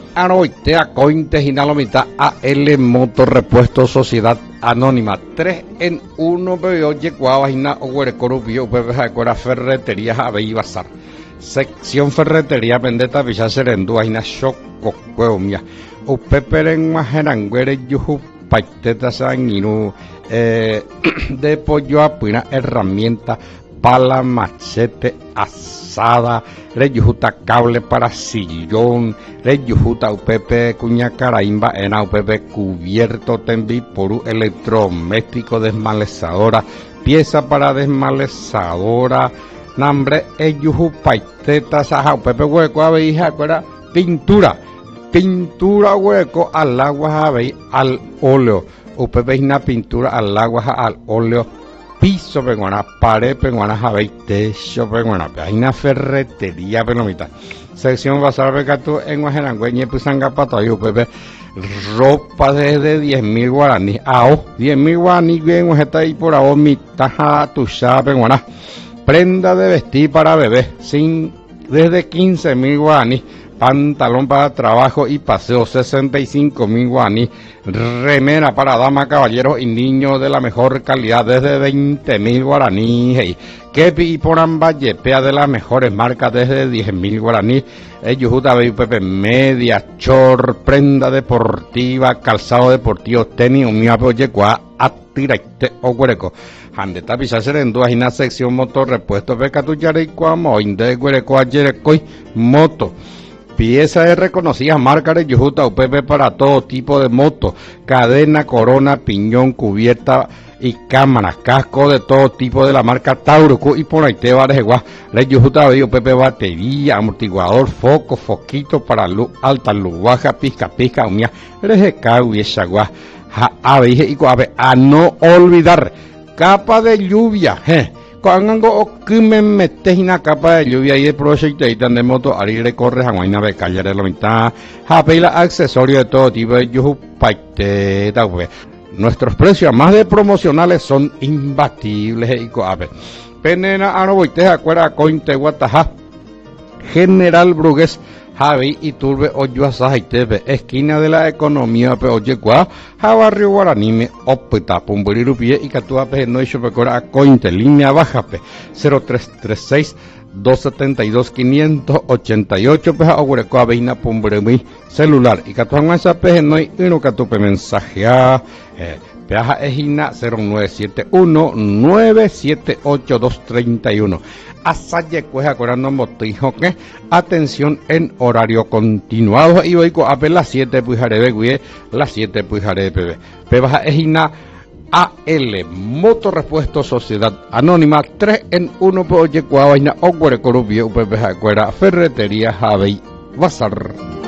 Anoitea Cointe Ginalomita AL Motorrepuesto Sociedad Anónima 3 en 1 oye Guavajina Oguerecorubio Bebejacuera Ferretería Abey Bazar sección Ferretería Vendetta Villa Serendúa Hina Choco Cueumia Upeperen Majeranguere Yuju Paiteta Sanguinu de pollo apina herramienta pala, machete, asada, reyujuta cable para sillón, reyujuta upepe cuña caraimba ena upepe cubierto tembi por electrodoméstico desmalezadora, pieza para desmalezadora, nambre eyuju paiteta saja upepe hueco abeija cuera pintura hueco al agua abeí al óleo, upepe una pintura al agua al óleo. Piso penguana, pared penguana, jabe, techo penguana, hay una ferretería penomita. Sección Bazar Becatu en Guajerangüeñe, Pusanga Patoyo, Pepe, ropa desde 10.000 guaraní. Ao, 10.000 guaraní, bien, está ahí por ahora, mitad, tuya penguana. Prenda de vestir para bebé, desde 15.000 guaraní. Pantalón para trabajo y paseo, 65.000 guaraní. Remera para damas, caballeros y niños de la mejor calidad, desde 20.000 guaraní. Hey. Kepi y Poramba yepea de las mejores marcas, desde 10.000 guaraní. Yujuta Pepe, media, short, prenda deportiva, calzado deportivo, tenis, umiapo, yecua, atiraite o guereco. Hande tapisa serendua, hina sección motor, repuesto, pecatu, yareicua, moinde, guereco, ayerecoi, moto. Pieza de reconocida marca de Yujuta UPP para todo tipo de moto, cadena, corona, piñón, cubierta y cámaras, casco de todo tipo de la marca Taurucu y por ahí te va de Yujuta UPP batería, amortiguador, foco, foquito para luz alta, luz baja, pizca, umia, rejeca, uieshagua, a no olvidar, capa de lluvia, cuando me metes en una capa de lluvia y de proyecto y de moto, ahí recorres a una vez calle de la mitad, a accesorios de todo tipo de yujupaiteta. Nuestros precios más de promocionales son imbatibles y coape. Penena anoboiteja cuera cointe guataja. General Brugués Javi y Turbe Oyuasa Jaitebe, esquina de la economía Peoyecua, Jabarrio Guaranime, Opeta, Pumburirupie y Catuape, no hecho pecora a Cointe, línea bajape, 0336 272 588 peja Ogurecoa Veina Pumburimi celular y Catuan WhatsApp no hay uno Catupe mensajea peaja ejina 0971 978 231 Asaye cueja corando motijo que atención en horario continuado y hoy a las 7 pujarebe guie las 7 pujarebe pebaja ejina AL Motorrepuesto Sociedad Anónima 3 en 1 por oye vaina o Guarecorubio UPP Ferretería Javey Bazar.